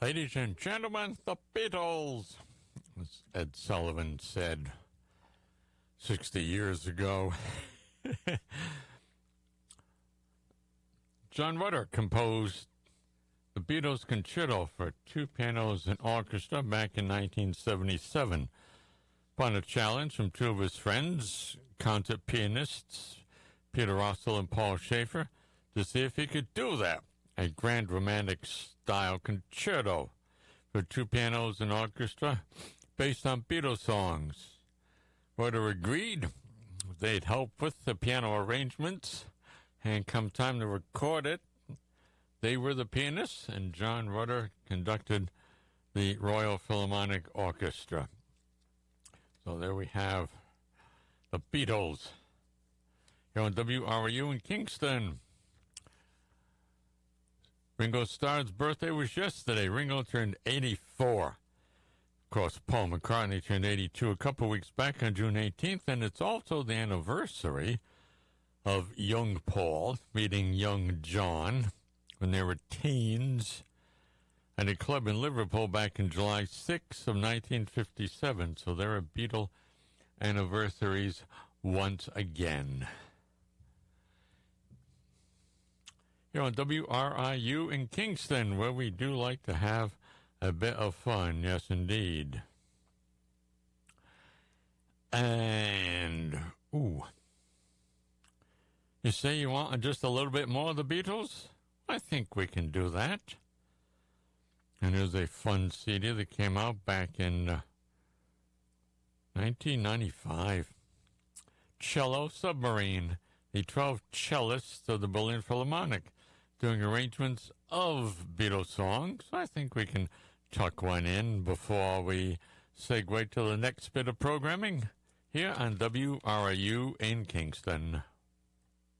Ladies and gentlemen, the Beatles, as Ed Sullivan said 60 years ago. John Rutter composed the Beatles Concerto for two pianos and orchestra back in 1977. Upon a challenge from two of his friends, concert pianists Peter Russell and Paul Schaefer, to see if he could do that. A grand romantic style concerto for two pianos and orchestra based on Beatles songs. Rutter agreed. They'd help with the piano arrangements, and come time to record it, they were the pianists, and John Rutter conducted the Royal Philharmonic Orchestra. So there we have the Beatles here on WRU in Kingston. Ringo Starr's birthday was yesterday. Ringo turned 84. Of course, Paul McCartney turned 82 a couple weeks back on June 18th, and it's also the anniversary of young Paul meeting young John when they were teens at a club in Liverpool back in July 6 of 1957. So there are Beatle anniversaries once again. Here on WRIU in Kingston, where we do like to have a bit of fun. Yes, indeed. And, you say you want just a little bit more of the Beatles? I think we can do that. And there's a fun CD that came out back in 1995. Cello Submarine, the 12 cellists of the Berlin Philharmonic, doing arrangements of Beatles songs. I think we can tuck one in before we segue to the next bit of programming here on WRIU in Kingston.